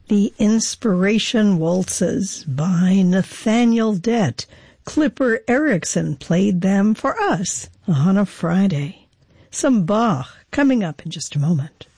The Inspiration Waltzes by Nathaniel Dett. Clipper Erickson played them for us on a Friday. Some Bach coming up in just a moment.